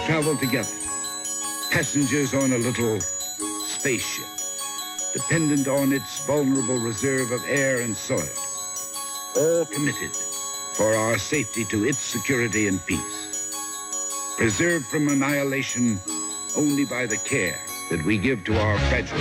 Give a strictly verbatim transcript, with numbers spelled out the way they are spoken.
travel together, passengers on a little spaceship, dependent on its vulnerable reserve of air and soil, all committed for our safety to its security and peace, preserved from annihilation only by the care that we give to our fragile